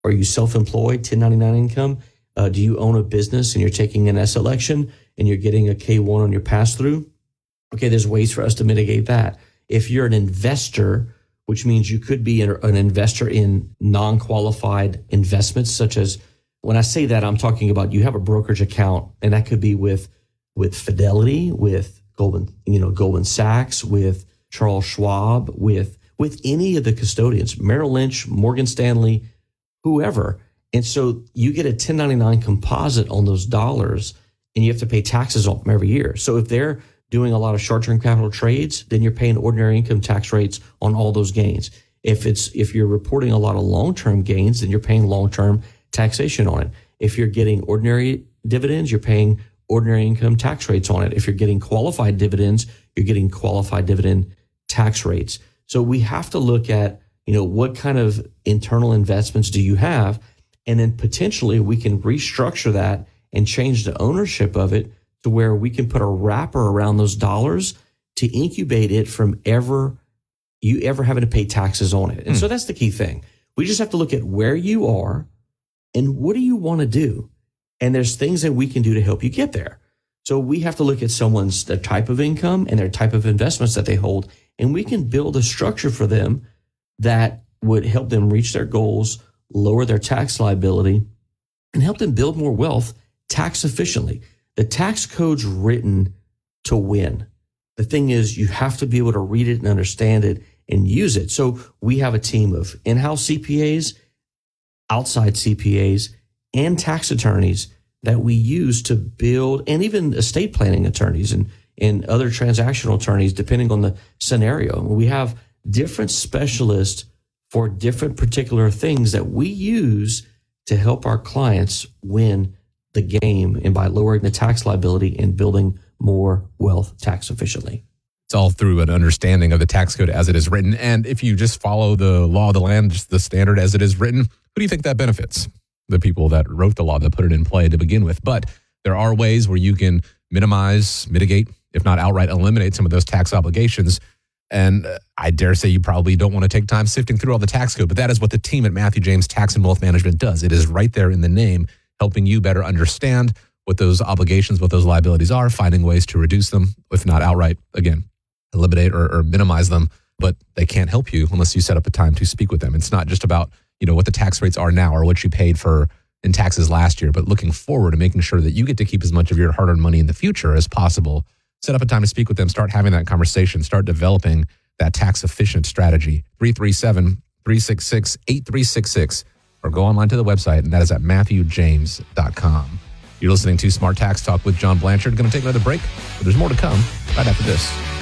Are you self-employed, 1099 income? Do you own a business and you're taking an S election and you're getting a K-1 on your pass-through? Okay, there's ways for us to mitigate that. If you're an investor, which means you could be an investor in non-qualified investments, such as, when I say that, I'm talking about you have a brokerage account, and that could be with Fidelity, with Goldman Sachs, with Charles Schwab, with any of the custodians, Merrill Lynch, Morgan Stanley, whoever. And so you get a 1099 composite on those dollars, and you have to pay taxes on them every year. So if they're doing a lot of short-term capital trades, then you're paying ordinary income tax rates on all those gains. If you're reporting a lot of long-term gains, then you're paying long-term taxation on it. If you're getting ordinary dividends, you're paying ordinary income tax rates on it. If you're getting qualified dividends, you're getting qualified dividend tax rates. So we have to look at, what kind of internal investments do you have? And then potentially we can restructure that and change the ownership of it to where we can put a wrapper around those dollars to incubate it from you ever having to pay taxes on it. And so that's the key thing. We just have to look at where you are and what do you want to do? And there's things that we can do to help you get there. So we have to look at their type of income and their type of investments that they hold, and we can build a structure for them that would help them reach their goals, lower their tax liability, and help them build more wealth tax efficiently. The tax code's written to win. The thing is, you have to be able to read it and understand it and use it. So we have a team of in-house CPAs, outside CPAs, and tax attorneys that we use to build, and even estate planning attorneys and other transactional attorneys, depending on the scenario. We have different specialists for different particular things that we use to help our clients win the game, and by lowering the tax liability and building more wealth tax efficiently. It's all through an understanding of the tax code as it is written. And if you just follow the law of the land, just the standard as it is written, who do you think that benefits? The people that wrote the law, that put it in play to begin with. But there are ways where you can minimize, mitigate, if not outright eliminate some of those tax obligations. And I dare say you probably don't want to take time sifting through all the tax code, but that is what the team at Matthew James Tax and Wealth Management does. It is right there in the name, helping you better understand what those obligations, what those liabilities are, finding ways to reduce them, if not outright, again, eliminate or minimize them. But they can't help you unless you set up a time to speak with them. It's not just about, what the tax rates are now or what you paid for in taxes last year, but looking forward and making sure that you get to keep as much of your hard-earned money in the future as possible. Set up a time to speak with them, start having that conversation, start developing that tax-efficient strategy. 337-366-8366, or go online to the website, and that is at matthewjames.com. You're listening to Smart Tax Talk with John Blanchard. Going to take another break, but there's more to come right after this.